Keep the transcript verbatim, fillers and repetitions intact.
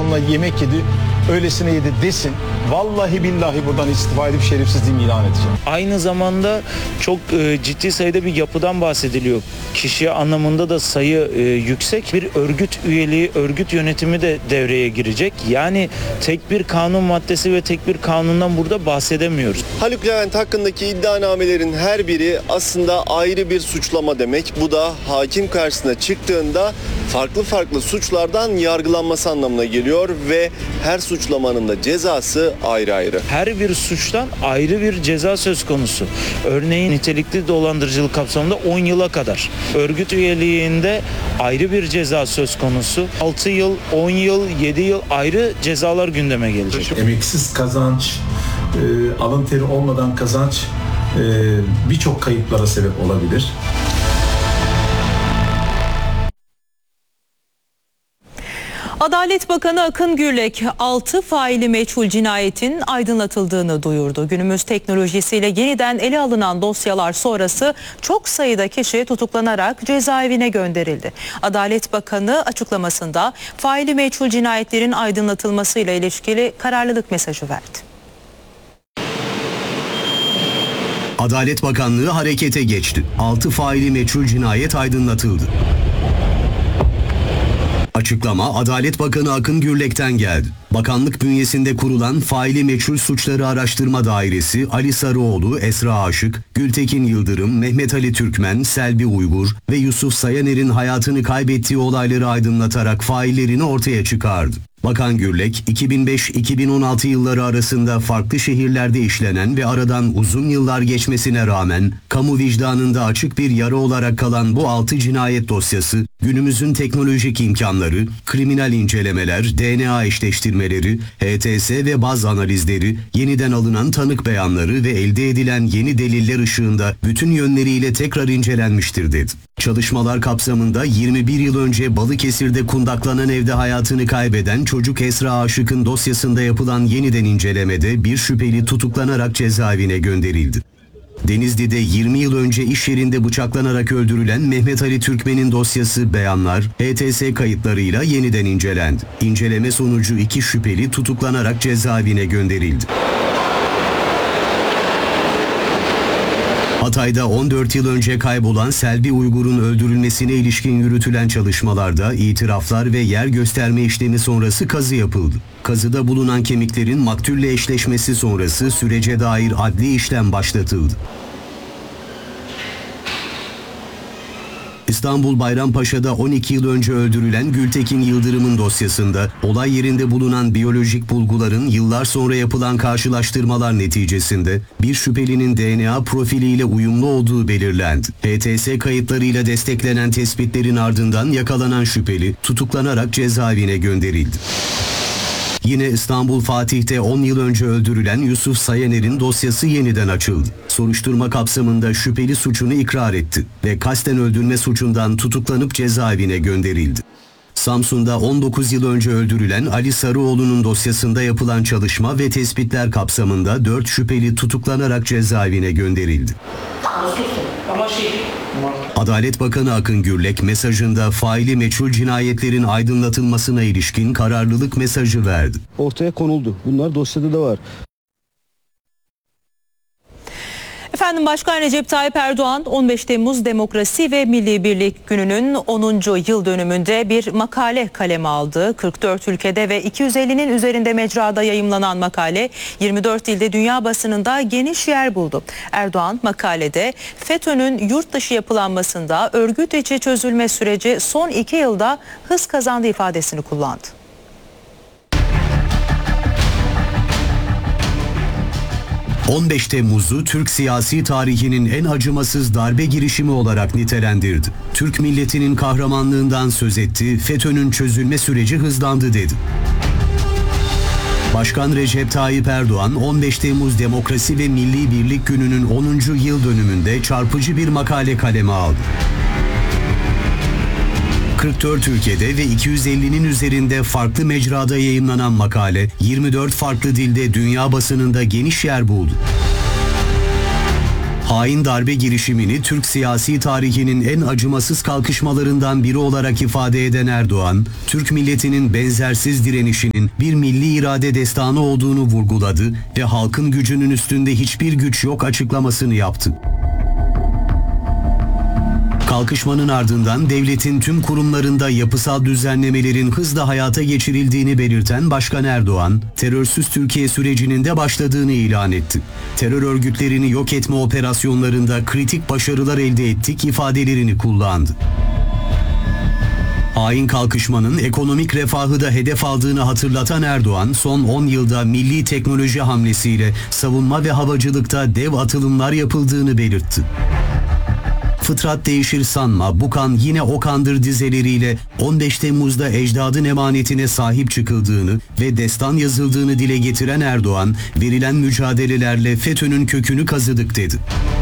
onunla yemek yedi, öylesine yedi desin. Vallahi billahi buradan istifa edip şerefsizliğimi ilan edeceğim. Aynı zamanda çok e, ciddi sayıda bir yapıdan bahsediliyor. Kişi anlamında da sayı e, yüksek. Bir örgüt üyeliği, örgüt yönetimi de devreye girecek. Yani tek bir kanun maddesi ve tek bir kanundan burada bahsedemiyoruz. Haluk Levent hakkındaki iddianamelerin her biri aslında ayrı bir suçlama demek. Bu da hakim karşısına çıktığında farklı farklı suçlardan yargılanması anlamına geliyor ve her suçlamanın da cezası ayrı ayrı. Her bir suçtan ayrı bir ceza söz konusu. Örneğin nitelikli dolandırıcılık kapsamında on yıla kadar. Örgüt üyeliğinde ayrı bir ceza söz konusu. altı yıl, on yıl, yedi yıl ayrı cezalar gündeme gelecek. Emeksiz kazanç, e, alın teri olmadan kazanç e, birçok kayıplara sebep olabilir. Adalet Bakanı Akın Gürlek altı faili meçhul cinayetin aydınlatıldığını duyurdu. Günümüz teknolojisiyle yeniden ele alınan dosyalar sonrası çok sayıda kişi tutuklanarak cezaevine gönderildi. Adalet Bakanı açıklamasında faili meçhul cinayetlerin aydınlatılmasıyla ilişkili kararlılık mesajı verdi. Adalet Bakanlığı harekete geçti. altı faili meçhul cinayet aydınlatıldı. Açıklama Adalet Bakanı Akın Gürlek'ten geldi. Bakanlık bünyesinde kurulan Faili Meçhul Suçları Araştırma Dairesi Ali Sarıoğlu, Esra Aşık, Gültekin Yıldırım, Mehmet Ali Türkmen, Selvi Uygur ve Yusuf Sayaner'in hayatını kaybettiği olayları aydınlatarak faillerini ortaya çıkardı. Bakan Gürlek, iki bin beş iki bin on altı yılları arasında farklı şehirlerde işlenen ve aradan uzun yıllar geçmesine rağmen kamu vicdanında açık bir yara olarak kalan bu altı cinayet dosyası, günümüzün teknolojik imkanları, kriminal incelemeler, D N A eşleştirmeleri, H T S ve baz analizleri, yeniden alınan tanık beyanları ve elde edilen yeni deliller ışığında bütün yönleriyle tekrar incelenmiştir dedi. Çalışmalar kapsamında yirmi bir yıl önce Balıkesir'de kundaklanan evde hayatını kaybeden çocuk Esra Aşık'ın dosyasında yapılan yeniden incelemede bir şüpheli tutuklanarak cezaevine gönderildi. Denizli'de yirmi yıl önce iş yerinde bıçaklanarak öldürülen Mehmet Ali Türkmen'in dosyası, beyanlar, H T S kayıtlarıyla yeniden incelendi. İnceleme sonucu iki şüpheli tutuklanarak cezaevine gönderildi. Hatay'da on dört yıl önce kaybolan Selvi Uygur'un öldürülmesine ilişkin yürütülen çalışmalarda itiraflar ve yer gösterme işlemi sonrası kazı yapıldı. Kazıda bulunan kemiklerin maktulle eşleşmesi sonrası sürece dair adli işlem başlatıldı. İstanbul Bayrampaşa'da on iki yıl önce öldürülen Gültekin Yıldırım'ın dosyasında olay yerinde bulunan biyolojik bulguların yıllar sonra yapılan karşılaştırmalar neticesinde bir şüphelinin D N A profiliyle uyumlu olduğu belirlendi. H T S kayıtlarıyla desteklenen tespitlerin ardından yakalanan şüpheli tutuklanarak cezaevine gönderildi. Yine İstanbul Fatih'te on yıl önce öldürülen Yusuf Sayaner'in dosyası yeniden açıldı. Soruşturma kapsamında şüpheli suçunu ikrar etti ve kasten öldürme suçundan tutuklanıp cezaevine gönderildi. Samsun'da on dokuz yıl önce öldürülen Ali Sarıoğlu'nun dosyasında yapılan çalışma ve tespitler kapsamında dört şüpheli tutuklanarak cezaevine gönderildi. Adalet Bakanı Akın Gürlek mesajında faili meçhul cinayetlerin aydınlatılmasına ilişkin kararlılık mesajı verdi. Ortaya konuldu. Bunlar dosyada da var. Efendim Başkan Recep Tayyip Erdoğan on beş Temmuz Demokrasi ve Milli Birlik Günü'nün onuncu yıl dönümünde bir makale kaleme aldı. kırk dört ülkede ve iki yüz ellinin üzerinde mecrada yayımlanan makale yirmi dört ilde dünya basınında geniş yer buldu. Erdoğan makalede FETÖ'nün yurt dışı yapılanmasında örgüt içi çözülme süreci son iki yılda hız kazandı ifadesini kullandı. on beş Temmuz'u Türk siyasi tarihinin en acımasız darbe girişimi olarak nitelendirdi. Türk milletinin kahramanlığından söz etti, FETÖ'nün çözülme süreci hızlandı dedi. Başkan Recep Tayyip Erdoğan on beş Temmuz Demokrasi ve Milli Birlik Günü'nün onuncu yıl dönümünde çarpıcı bir makale kaleme aldı. kırk dört ülkede ve iki yüz ellinin üzerinde farklı mecrada yayımlanan makale yirmi dört farklı dilde dünya basınında geniş yer buldu. Hain darbe girişimini Türk siyasi tarihinin en acımasız kalkışmalarından biri olarak ifade eden Erdoğan, Türk milletinin benzersiz direnişinin bir milli irade destanı olduğunu vurguladı ve halkın gücünün üstünde hiçbir güç yok açıklamasını yaptı. Kalkışmanın ardından devletin tüm kurumlarında yapısal düzenlemelerin hızla hayata geçirildiğini belirten Başkan Erdoğan, terörsüz Türkiye sürecinin de başladığını ilan etti. Terör örgütlerini yok etme operasyonlarında kritik başarılar elde ettik ifadelerini kullandı. Hain kalkışmanın ekonomik refahı da hedef aldığını hatırlatan Erdoğan, son on yılda milli teknoloji hamlesiyle savunma ve havacılıkta dev atılımlar yapıldığını belirtti. Fıtrat değişir sanma, bu kan yine o kandır dizeleriyle on beş Temmuz'da ecdadın emanetine sahip çıkıldığını ve destan yazıldığını dile getiren Erdoğan, verilen mücadelelerle FETÖ'nün kökünü kazıdık dedi.